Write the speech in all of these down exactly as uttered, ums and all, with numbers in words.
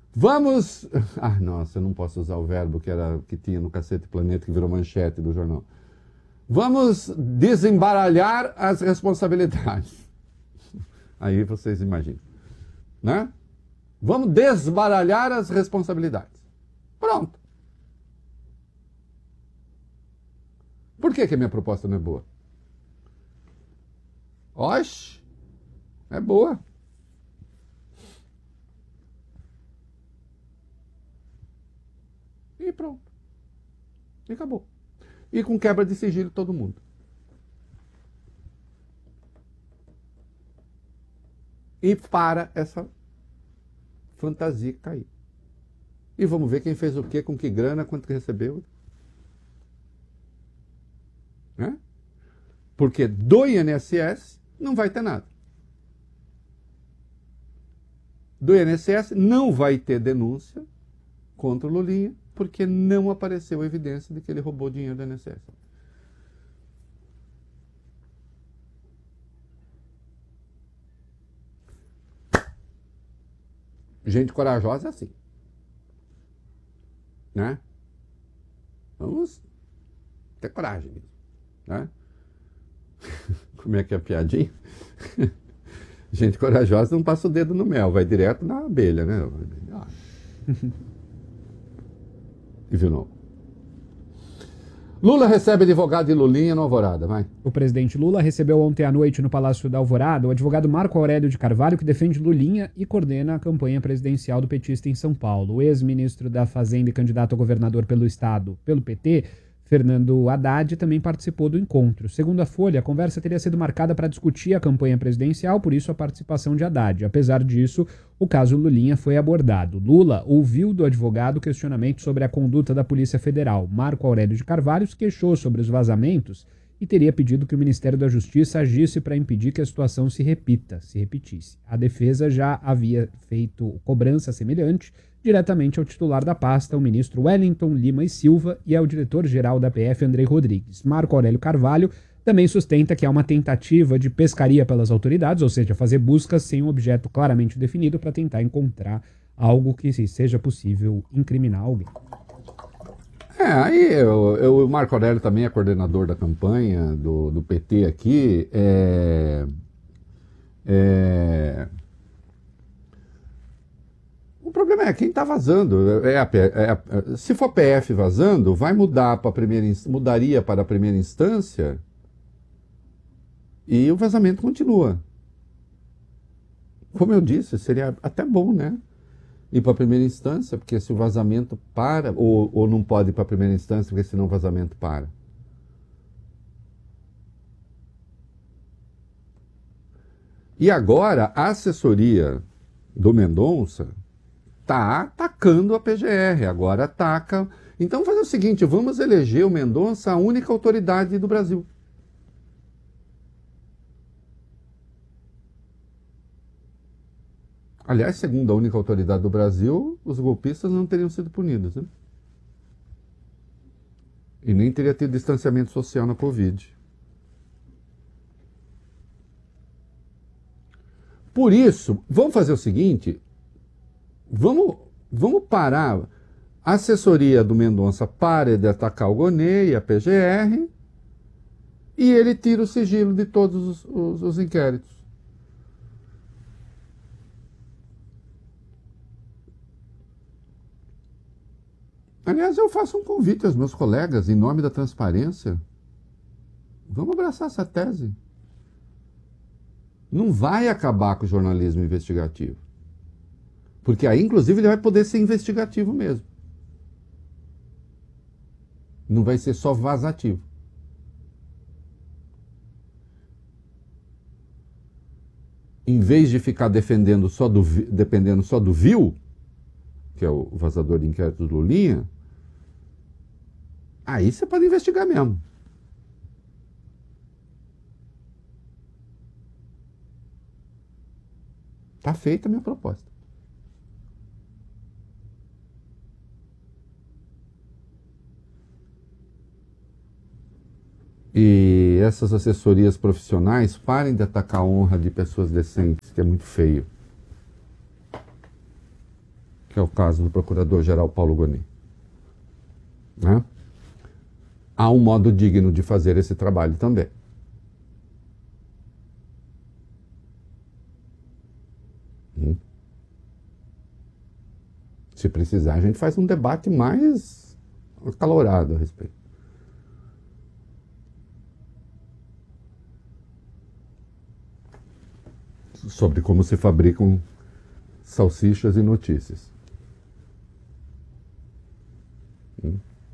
Vamos... Ah, nossa, eu não posso usar o verbo que, era, que tinha no Cacete Planeta, que virou manchete do jornal. Vamos desembaralhar as responsabilidades. Aí vocês imaginam, né? Vamos desbaralhar as responsabilidades. Pronto. Por que que a minha proposta não é boa? Oxe, é boa. E pronto. E acabou. E com quebra de sigilo todo mundo. E para essa fantasia que está aí. E vamos ver quem fez o quê, com que grana, quanto que recebeu. Né? Porque do I N S S não vai ter nada. Do I N S S não vai ter denúncia contra o Lulinha, porque não apareceu evidência de que ele roubou dinheiro do I N S S. Gente corajosa é assim. Né? Vamos ter coragem. Né? Como é que é a piadinha? Gente corajosa não passa o dedo no mel, vai direto na abelha, né? E viu não? Lula recebe advogado de Lulinha no Alvorada, vai. O presidente Lula recebeu ontem à noite no Palácio da Alvorada o advogado Marco Aurélio de Carvalho, que defende Lulinha e coordena a campanha presidencial do petista em São Paulo. O ex-ministro da Fazenda e candidato a governador pelo estado pelo P T, Fernando Haddad, também participou do encontro. Segundo a Folha, a conversa teria sido marcada para discutir a campanha presidencial, por isso a participação de Haddad. Apesar disso, o caso Lulinha foi abordado. Lula ouviu do advogado questionamentos sobre a conduta da Polícia Federal. Marco Aurélio de Carvalho se queixou sobre os vazamentos e teria pedido que o Ministério da Justiça agisse para impedir que a situação se repita, se repetisse. A defesa já havia feito cobrança semelhante diretamente ao titular da pasta, o ministro Wellington Lima e Silva, e ao diretor-geral da P F, Andrei Rodrigues. Marco Aurélio Carvalho também sustenta que há uma tentativa de pescaria pelas autoridades, ou seja, fazer buscas sem um objeto claramente definido para tentar encontrar algo que seja possível incriminar alguém. É, aí eu, eu, o Marco Aurélio também é coordenador da campanha do, do P T aqui. É, é, o problema é quem está vazando. É, é, é, se for P F vazando, vai mudar para primeira mudaria para a primeira instância e o vazamento continua. Como eu disse, seria até bom, né? Ir para a primeira instância, porque se o vazamento para, ou, ou não pode ir para a primeira instância, porque senão o vazamento para. E agora a assessoria do Mendonça está atacando a P G R, agora ataca. Então vamos fazer o seguinte, vamos eleger o Mendonça a única autoridade do Brasil. Aliás, segundo a única autoridade do Brasil, os golpistas não teriam sido punidos, né? E nem teria tido distanciamento social na Covid. Por isso, vamos fazer o seguinte, vamos, vamos parar. A assessoria do Mendonça para de atacar o Gonê e a P G R e ele tira o sigilo de todos os, os, os inquéritos. Aliás, eu faço um convite aos meus colegas, em nome da transparência. Vamos abraçar essa tese. Não vai acabar com o jornalismo investigativo. Porque aí, inclusive, ele vai poder ser investigativo mesmo. Não vai ser só vazativo. Em vez de ficar defendendo só do, dependendo só do V I L, que é o vazador de inquérito do Lulinha, aí você pode investigar mesmo. Está feita a minha proposta. E essas assessorias profissionais parem de atacar a honra de pessoas decentes, que é muito feio. é o caso do procurador-geral Paulo Gonin. Né? Há um modo digno de fazer esse trabalho também. Hum. Se precisar, a gente faz um debate mais acalorado a respeito. Sobre como se fabricam salsichas e notícias. Hum.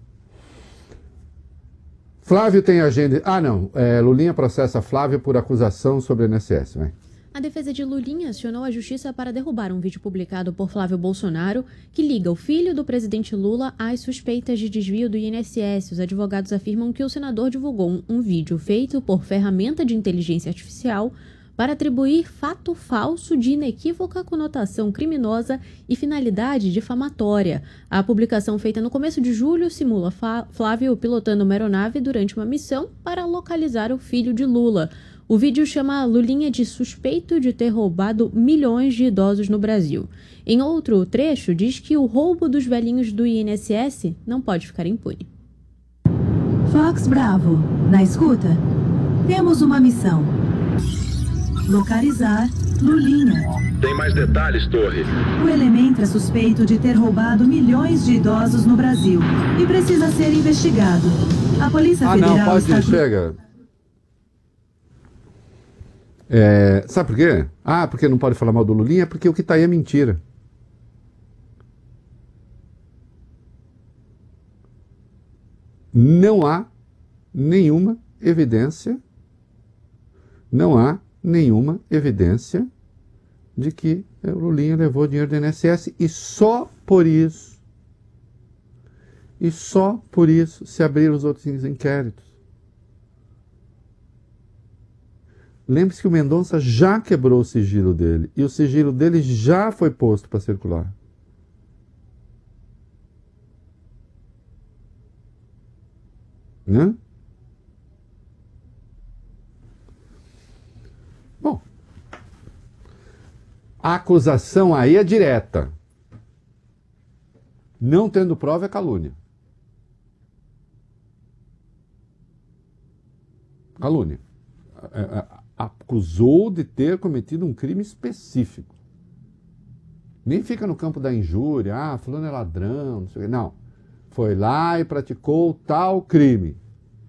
Flávio tem agenda... Ah, não. É, Lulinha processa Flávio por acusação sobre o I N S S. Vai. A defesa de Lulinha acionou a justiça para derrubar um vídeo publicado por Flávio Bolsonaro que liga o filho do presidente Lula às suspeitas de desvio do I N S S. Os advogados afirmam que o senador divulgou um, um vídeo feito por ferramenta de inteligência artificial para atribuir fato falso de inequívoca conotação criminosa e finalidade difamatória. A publicação, feita no começo de julho, simula Flávio pilotando uma aeronave durante uma missão para localizar o filho de Lula. O vídeo chama Lulinha de suspeito de ter roubado milhões de idosos no Brasil. Em outro trecho, diz que o roubo dos velhinhos do I N S S não pode ficar impune. Fox Bravo, na escuta? Temos uma missão. Localizar Lulinha. Tem mais detalhes, Torre? O elemento é suspeito de ter roubado milhões de idosos no Brasil e precisa ser investigado. A Polícia ah, Federal não, pode está... ir, chega. É, sabe por quê? Ah, porque não pode falar mal do Lulinha? É porque o que está aí é mentira. Não há nenhuma evidência, não há nenhuma evidência de que o Lulinha levou dinheiro do I N S S e só por isso, e só por isso se abriram os outros inquéritos. Lembre-se que o Mendonça já quebrou o sigilo dele e o sigilo dele já foi posto para circular. Né? Bom, a acusação aí é direta. Não tendo prova é calúnia. Calúnia. Acusou de ter cometido um crime específico. Nem fica no campo da injúria, ah, fulano é ladrão, não sei o quê. Não. Foi lá e praticou tal crime.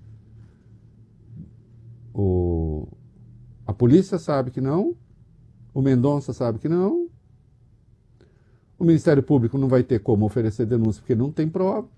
O... A polícia sabe que não, o Mendonça sabe que não, o Ministério Público não vai ter como oferecer denúncia porque não tem prova.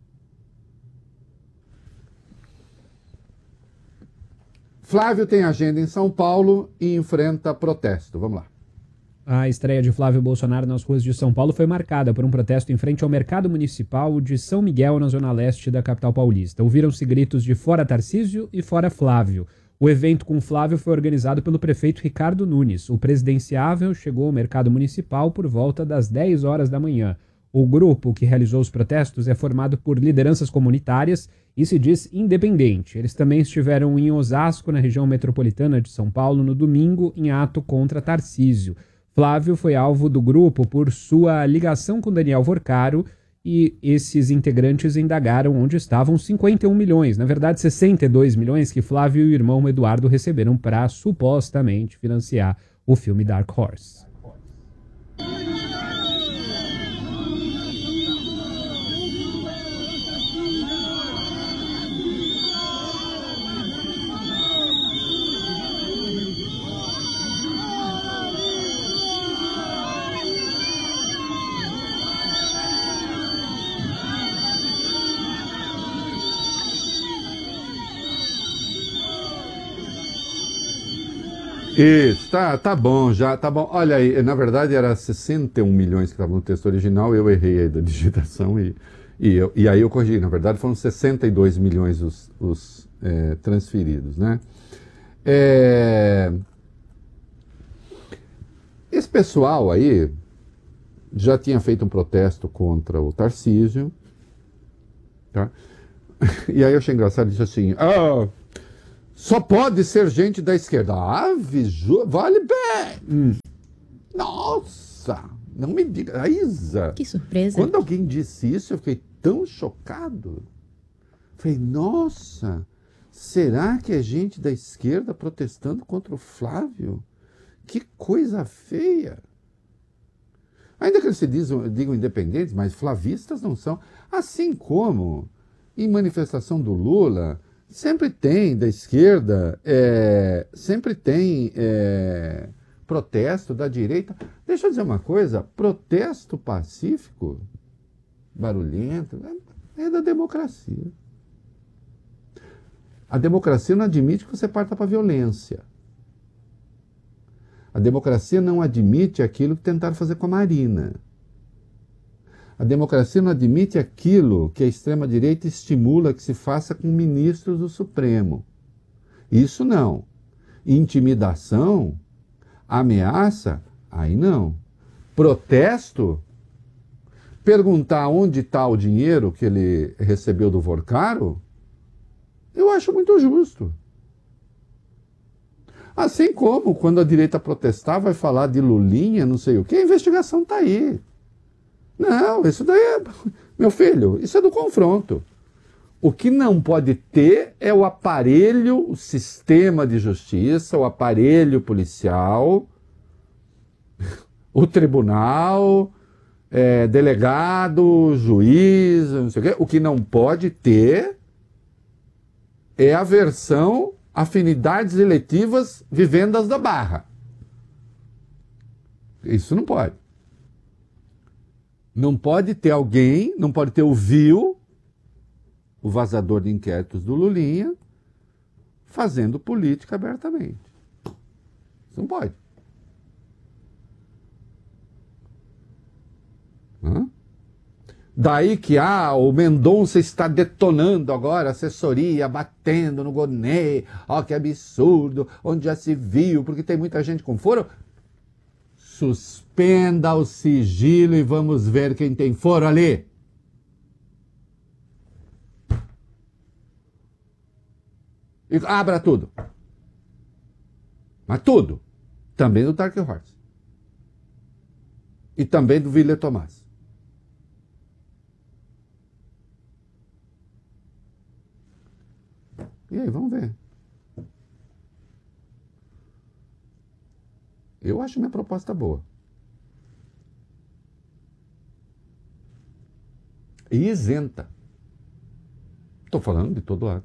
Flávio tem agenda em São Paulo e enfrenta protesto. Vamos lá. A estreia de Flávio Bolsonaro nas ruas de São Paulo foi marcada por um protesto em frente ao Mercado Municipal de São Miguel, na zona leste da capital paulista. Ouviram-se gritos de fora Tarcísio e fora Flávio. O evento com Flávio foi organizado pelo prefeito Ricardo Nunes. O presidenciável chegou ao Mercado Municipal por volta das dez horas da manhã. O grupo que realizou os protestos é formado por lideranças comunitárias e se diz independente. Eles também estiveram em Osasco, na região metropolitana de São Paulo, no domingo, em ato contra Tarcísio. Flávio foi alvo do grupo por sua ligação com Daniel Vorcaro e esses integrantes indagaram onde estavam cinquenta e um milhões, na verdade sessenta e dois milhões, que Flávio e o irmão Eduardo receberam para supostamente financiar o filme Dark Horse. Isso, tá, tá bom, já, tá bom. Olha aí, na verdade era sessenta e um milhões que estavam no texto original, eu errei aí da digitação e, e, eu, e aí eu corrigi. Na verdade foram sessenta e dois milhões os, os é, transferidos, né? É... Esse pessoal aí já tinha feito um protesto contra o Tarcísio, tá? E aí eu achei engraçado, disse assim, ah... só pode ser gente da esquerda. Ah, viju, vale bem. Hum. Nossa, Não me diga. A Isa. Que surpresa. Quando alguém disse isso, eu fiquei tão chocado. Falei, nossa, será que é gente da esquerda protestando contra o Flávio? Que coisa feia. Ainda que eles se dizam, digam independentes, mas flavistas não são. Assim como em manifestação do Lula, sempre tem da esquerda, é, sempre tem é, protesto da direita. Deixa eu dizer uma coisa, protesto pacífico, barulhento, é, é da democracia. A democracia não admite que você parta para a violência. A democracia não admite aquilo que tentaram fazer com a Marina. A democracia não admite aquilo que a extrema-direita estimula que se faça com ministros do Supremo. Isso não. Intimidação, ameaça, aí não. Protesto, perguntar onde está o dinheiro que ele recebeu do Vorcaro, eu acho muito justo. Assim como, quando a direita protestar, vai falar de Lulinha, não sei o quê, a investigação está aí. Não, isso daí é... Meu filho, isso é do confronto. O que não pode ter é o aparelho, o sistema de justiça, o aparelho policial, o tribunal, é, delegado, juiz, não sei o quê. O que não pode ter é a versão afinidades eletivas vivendas da Barra. Isso não pode. Não pode ter alguém, não pode ter o Vil, o vazador de inquéritos do Lulinha, fazendo política abertamente. Isso não pode. Hã? Daí que ah, o Mendonça está detonando agora, a assessoria, batendo no Gonê, ó que absurdo, onde já se viu, porque tem muita gente com foro. Suspenda o sigilo e vamos ver quem tem foro ali. E abra tudo. Mas tudo. Também do Dark Horse. E também do Willer Tomás. E aí, vamos ver. Eu acho minha proposta boa. E isenta. Estou falando de todo lado.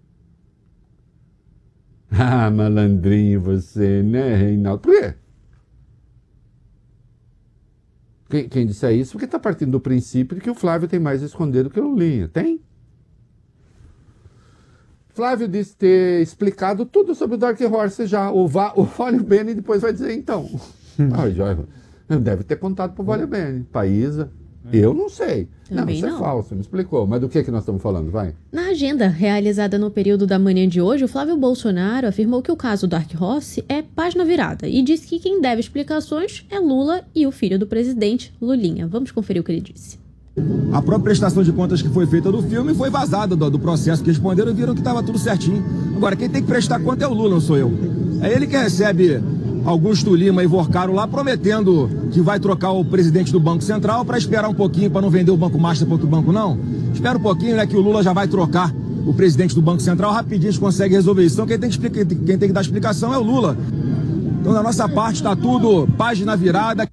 Ah, malandrinho você, né, Reinaldo? Por quê? Quem, quem disser isso, porque está partindo do princípio de que o Flávio tem mais a esconder do que o Lulinha. Tem? Flávio disse ter explicado tudo sobre o Dark Horse já. O, Va, o Vale Bene depois vai dizer, então. Ah, já, deve ter contado para o Vale Bene, para Isa. Eu não sei. Também não, isso não. É falso, me explicou. Mas do que, que nós estamos falando? Vai. Na agenda realizada no período da manhã de hoje, o Flávio Bolsonaro afirmou que o caso Dark Horse é página virada e disse que quem deve explicações é Lula e o filho do presidente, Lulinha. Vamos conferir o que ele disse. A própria prestação de contas que foi feita do filme foi vazada do, do processo que responderam e viram que estava tudo certinho. Agora, quem tem que prestar conta é o Lula, não sou eu. É ele que recebe Augusto Lima e Vorcaro lá prometendo que vai trocar o presidente do Banco Central para esperar um pouquinho, para não vender o Banco Master para outro banco, não. Espera um pouquinho, né, que o Lula já vai trocar o presidente do Banco Central, rapidinho a gente consegue resolver isso. Então quem tem que, explicar, quem tem que dar explicação é o Lula. Então da nossa parte está tudo página virada.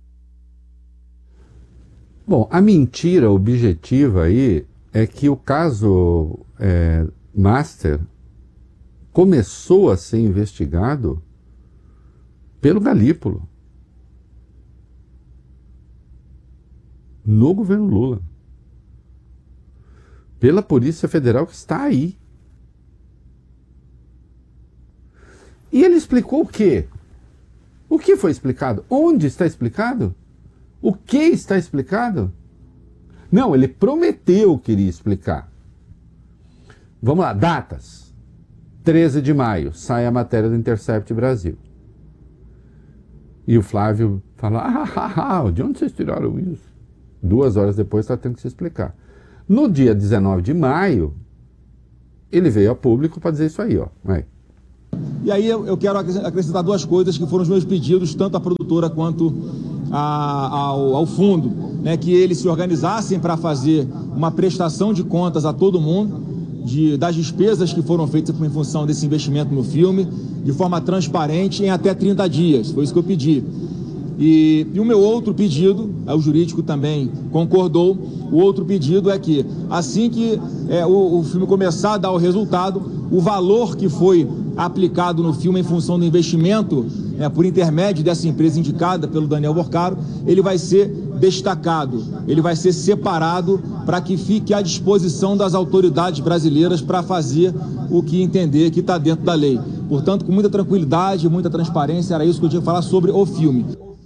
Bom, a mentira objetiva aí é que o caso é, Master começou a ser investigado pelo Galípolo, no governo Lula, pela Polícia Federal que está aí. E ele explicou o quê? O que foi explicado? Onde está explicado? O que está explicado? Não, ele prometeu que iria explicar. Vamos lá, datas. treze de maio, sai a matéria do Intercept Brasil. E o Flávio fala, ah, ah, ah, de onde vocês tiraram isso? Duas horas depois está tendo que se explicar. No dia dezenove de maio, ele veio a público para dizer isso aí, ó. Vai. E aí eu, eu quero acrescentar duas coisas que foram os meus pedidos, tanto à produtora quanto a, ao, ao fundo, né, que eles se organizassem para fazer uma prestação de contas a todo mundo de, das despesas que foram feitas em função desse investimento no filme, de forma transparente, em até trinta dias. Foi isso que eu pedi. E, e o meu outro pedido, o jurídico também concordou, o outro pedido é que, assim que é, o, o filme começar a dar o resultado, o valor que foi aplicado no filme em função do investimento, é, por intermédio dessa empresa indicada pelo Daniel Porcaro, ele vai ser destacado, ele vai ser separado para que fique à disposição das autoridades brasileiras para fazer o que entender que está dentro da lei. Portanto, com muita tranquilidade, muita transparência, era isso que eu tinha que falar sobre o filme.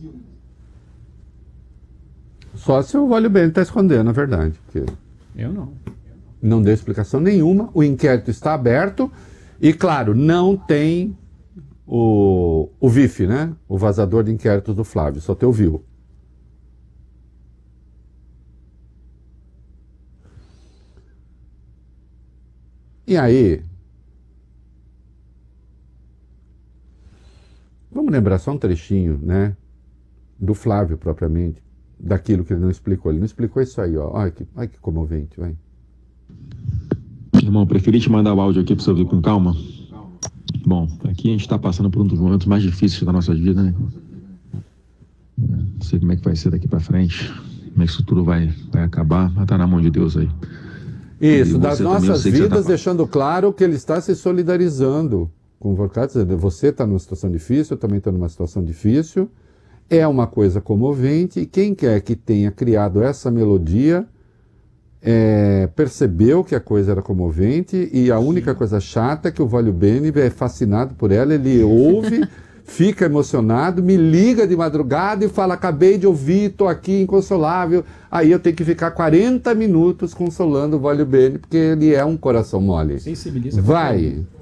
Só se o Vale Bene está escondendo, na verdade. Porque Eu não. não deu explicação nenhuma, o inquérito está aberto e, claro, não tem o, o V I F, né? O vazador de inquéritos do Flávio, só te ouviu. E aí, vamos lembrar só um trechinho, né? Do Flávio propriamente, daquilo que ele não explicou. Ele não explicou isso aí, ó. Olha que, olha que comovente, vai. Irmão, preferi te mandar o áudio aqui para você ouvir com calma. Bom, aqui a gente está passando por um dos momentos mais difíceis da nossa vida, né? Não sei como é que vai ser daqui para frente, como é que isso tudo vai, vai acabar, mas tá na mão de Deus aí. Isso, E das você também, eu nossas sei que você vidas, tá- deixando claro que ele está se solidarizando com o Porcaro, dizendo, você está numa situação difícil, eu também estou numa situação difícil, é uma coisa comovente, e quem quer que tenha criado essa melodia é, percebeu que a coisa era comovente, e a única coisa chata é que o Vale Bene é fascinado por ela, ele ouve, fica emocionado, me liga de madrugada e fala, acabei de ouvir, estou aqui inconsolável, aí eu tenho que ficar quarenta minutos consolando o Vale Bene, porque ele é um coração mole. Sensibiliza. Vai!